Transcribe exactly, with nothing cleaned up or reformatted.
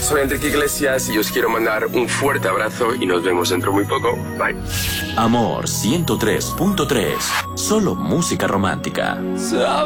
soy Enrique Iglesias y os quiero mandar un fuerte abrazo y nos vemos dentro muy poco. Bye. Amor ciento tres punto tres. Solo música romántica. ¿Sabes?